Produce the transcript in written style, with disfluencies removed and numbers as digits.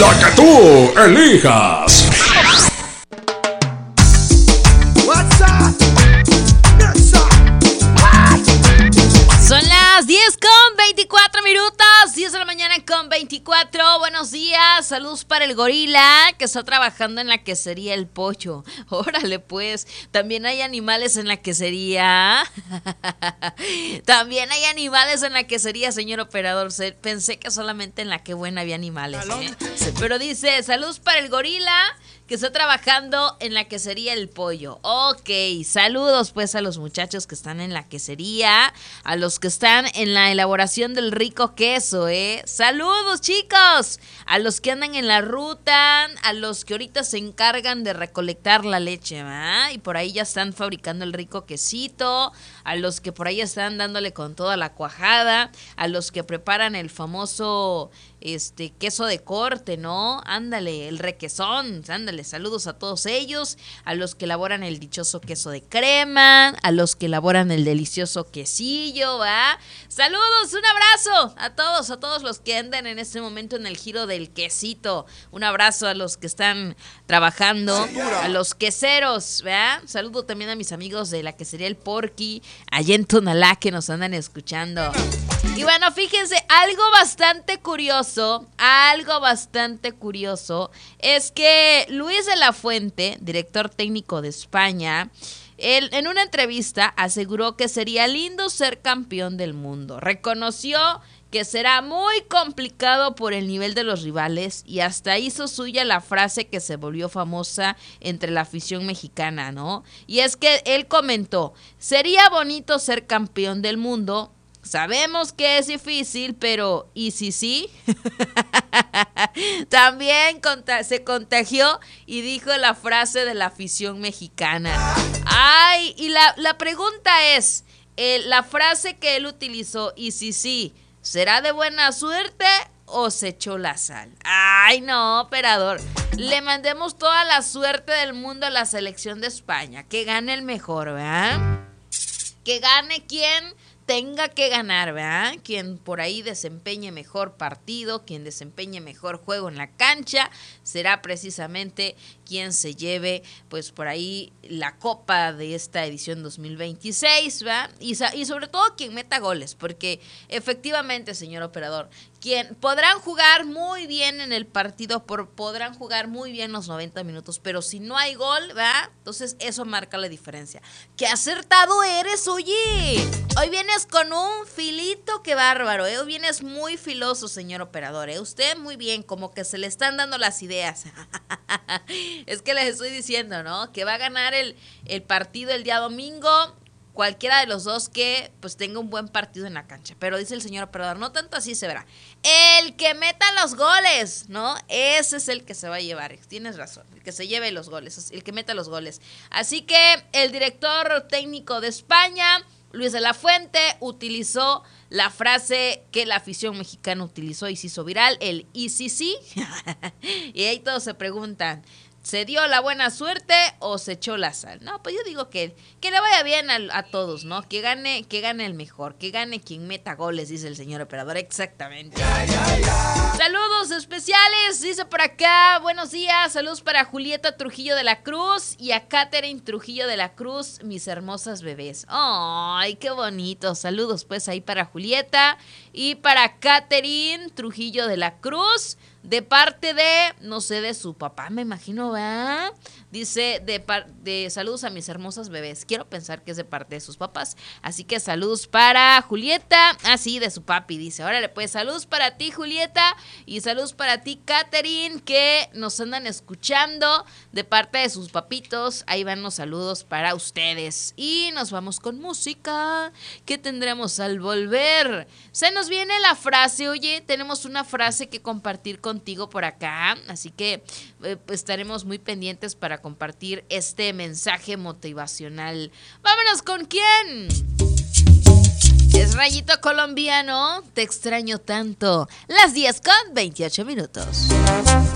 La que tú elijas. Son las 10:24, 10 de la mañana con 24. Buenos días, saludos para el gorila que está trabajando en la quesería El Pollo. Órale pues, también hay animales en la quesería. También hay animales en la quesería, señor operador. Pensé que solamente en la que buena había animales, Pero dice, saludos para el gorila que está trabajando en la quesería El Pollo. Ok, saludos pues a los muchachos que están en la quesería, a los que están en la elaboración del rico queso, Saludos, chicos, a los que andan en la ruta, a los que ahorita se encargan de recolectar la leche, y por ahí ya están fabricando el rico quesito, a los que por ahí están dándole con toda la cuajada, a los que preparan el famoso queso de corte, ¿no? Ándale, el requesón, ándale, saludos a todos ellos, a los que elaboran el dichoso queso de crema, a los que elaboran el delicioso quesillo, ¿va? Saludos, un abrazo a todos los que andan en este momento en el giro del quesito, un abrazo a los que están trabajando, a los queseros, ¿va? Saludo también a mis amigos de la quesería El Porky, allá en Tonalá, que nos andan escuchando. Y bueno, fíjense, algo bastante curioso es que Luis de la Fuente, director técnico de España, él en una entrevista aseguró que sería lindo ser campeón del mundo. Reconoció que será muy complicado por el nivel de los rivales y hasta hizo suya la frase que se volvió famosa entre la afición mexicana, ¿no? Y es que él comentó, sería bonito ser campeón del mundo. Sabemos que es difícil, pero ¿y si sí? También se contagió y dijo la frase de la afición mexicana. Ay, y la pregunta es, la frase que él utilizó, ¿y si sí? ¿Será de buena suerte o se echó la sal? Ay, no, operador. Le mandemos toda la suerte del mundo a la selección de España. Que gane el mejor, ¿verdad? Que gane quien tenga que ganar, ¿verdad? Quien por ahí desempeñe mejor partido, quien desempeñe mejor juego en la cancha, será precisamente quien se lleve, pues por ahí, la copa de esta edición 2026, ¿verdad? Y sobre todo quien meta goles, porque efectivamente, señor operador, quien podrán jugar muy bien en el partido, podrán jugar muy bien los 90 minutos, pero si no hay gol, ¿verdad? Entonces eso marca la diferencia. ¡Qué acertado eres, oye! Hoy vienes con un filito, qué bárbaro, Hoy vienes muy filoso, señor operador, Usted muy bien, como que se le están dando las ideas. Es que les estoy diciendo, ¿no? Que va a ganar el partido el día domingo. Cualquiera de los dos que pues tenga un buen partido en la cancha. Pero dice el señor operador, no tanto así se verá. El que meta los goles, ¿no? Ese es el que se va a llevar. Tienes razón, el que se lleve los goles, el que meta los goles. Así que el director técnico de España, Luis de la Fuente, utilizó la frase que la afición mexicana utilizó y se hizo viral, el ¿y si sí? Y ahí todos se preguntan, ¿se dio la buena suerte o se echó la sal? No, pues yo digo que le vaya bien a todos, ¿no? Que gane el mejor, que gane quien meta goles, dice el señor operador, exactamente. Saludos especiales, dice por acá, buenos días, saludos para Julieta Trujillo de la Cruz y a Catherine Trujillo de la Cruz, mis hermosas bebés. ¡Ay, qué bonito! Saludos pues ahí para Julieta y para Catherine Trujillo de la Cruz. De parte de, no sé, de su papá, me imagino, ¿verdad? Dice, de saludos a mis hermosas bebés. Quiero pensar que es de parte de sus papás. Así que saludos para Julieta. Ah, sí, de su papi, dice. Órale, pues saludos para ti, Julieta. Y saludos para ti, Catherine, que nos andan escuchando de parte de sus papitos. Ahí van los saludos para ustedes. Y nos vamos con música. ¿Qué tendremos al volver? Se nos viene la frase, oye, tenemos una frase que compartir contigo por acá. Así que estaremos muy pendientes para compartir este mensaje motivacional. ¡Vámonos con quién! Es Rayito Colombiano, te extraño tanto. Las 10:28.